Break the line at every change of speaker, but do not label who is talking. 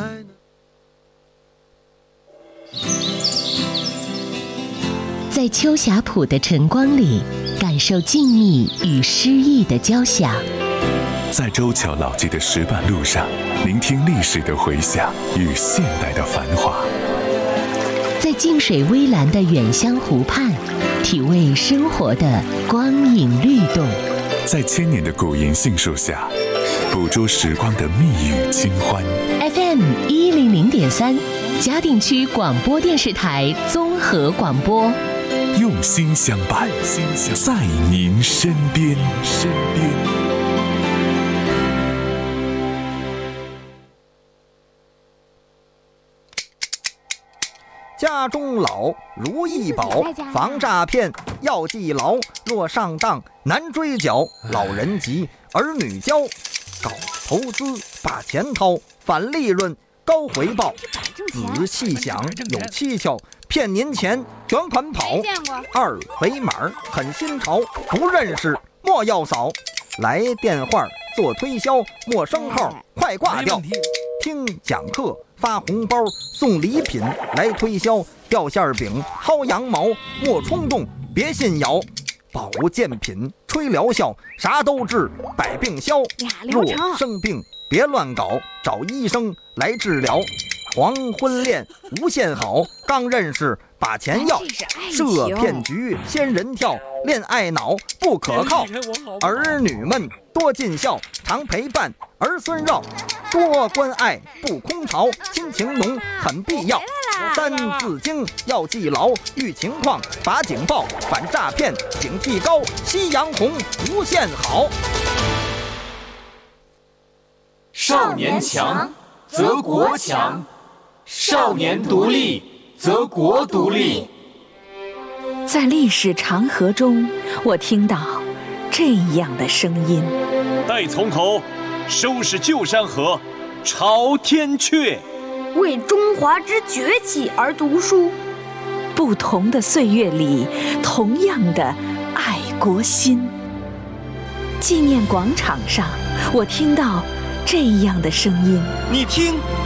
在秋霞浦的晨光里，感受静谧与诗意的交响；
在周桥老街的石板路上，聆听历史的回响与现代的繁华；
在静水微澜的远乡湖畔，体味生活的光影律动；
在千年的古银杏树下，捕捉时光的蜜语清欢。
FM 100.3，嘉定区广播电视台综合广播，
用心相伴，在您身边。
家中老，如意宝，防诈骗要记牢。若上当难追缴，老人急，儿女教。搞投资把钱掏，反利润高回报。仔细想有蹊跷，骗您钱卷款跑。二维码很新潮，不认识莫要扫。来电话做推销，陌生号快挂掉。听讲课发红包送礼品来推销，掉馅饼薅羊毛莫冲动别信谣。保健品吹疗效啥都治，百病消。若生病别乱搞，找医生来治疗。黄昏恋无限好，刚认识把钱要。设骗局仙人跳，恋爱脑不可靠。儿女们多尽孝，常陪伴儿孙绕。多关爱不空巢，亲情浓很必要。三字经要记牢，遇情况把警报，反诈骗警惕高，夕阳红无限好。
少年强则国强，少年独立则国独立。
在历史长河中，我听到这样的声音：
待从头，收拾旧山河，朝天阙。
为中华之崛起而读书。
不同的岁月里，同样的爱国心。纪念广场上，我听到这样的声音：
你听，